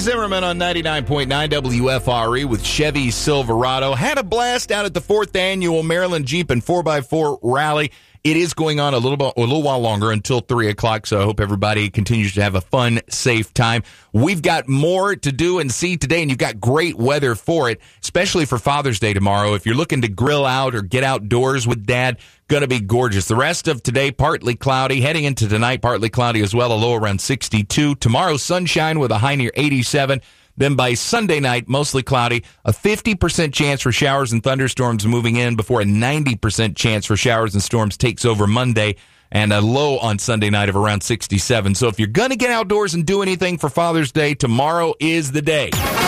Zimmerman on 99.9 WFRE with Chevy Silverado. Had a blast out at the 4th Annual Maryland Jeep and 4x4 Rally. It is going on a little while longer until 3 o'clock, so I hope everybody continues to have a fun, safe time. We've got more to do and see today, and you've got great weather for it, especially for Father's Day tomorrow. If you're looking to grill out or get outdoors with Dad, going to be gorgeous. The rest of today, partly cloudy. Heading into tonight, partly cloudy as well, a low around 62. Tomorrow, sunshine with a high near 87. Then by Sunday night, mostly cloudy, a 50% chance for showers and thunderstorms moving in before a 90% chance for showers and storms takes over Monday, and a low on Sunday night of around 67. So if you're going to get outdoors and do anything for Father's Day, tomorrow is the day.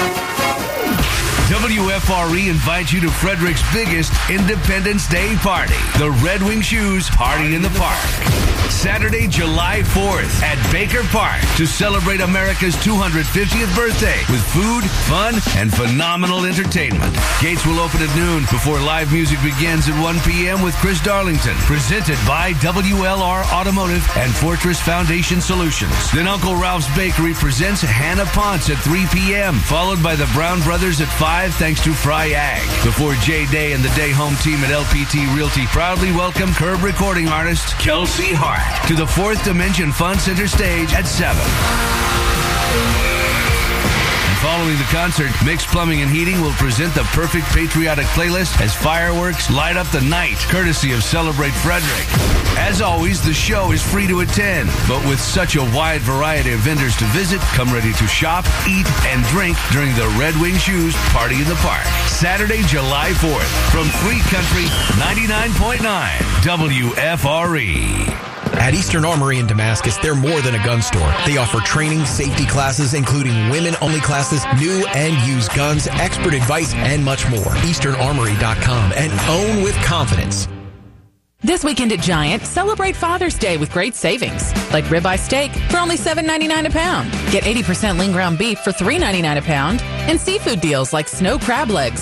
WFRE invites you to Frederick's biggest Independence Day party, the Red Wing Shoes Party in the Park. Saturday, July 4th at Baker Park to celebrate America's 250th birthday with food, fun, and phenomenal entertainment. Gates will open at noon before live music begins at 1 p.m. with Chris Darlington, presented by WLR Automotive and Fortress Foundation Solutions. Then Uncle Ralph's Bakery presents Hannah Ponce at 3 p.m., followed by the Brown Brothers at 5 thanks to Fry Ag. Before Jay Day and the Day Home team at LPT Realty proudly welcome Curb recording artist Kelsey Hart to the Fourth Dimension Fun Center stage at 7. Following the concert, Mixed Plumbing and Heating will present the perfect patriotic playlist as fireworks light up the night, courtesy of Celebrate Frederick. As always, the show is free to attend, but with such a wide variety of vendors to visit, come ready to shop, eat, and drink during the Red Wing Shoes Party in the Park. Saturday, July 4th, from Free Country 99.9 WFRE. At Eastern Armory in Damascus, they're more than a gun store. They offer training, safety classes, including women-only classes, new and used guns, expert advice, and much more. EasternArmory.com and own with confidence. This weekend at Giant, celebrate Father's Day with great savings. Like ribeye steak for only $7.99 a pound. Get 80% lean ground beef for $3.99 a pound. And seafood deals like snow crab legs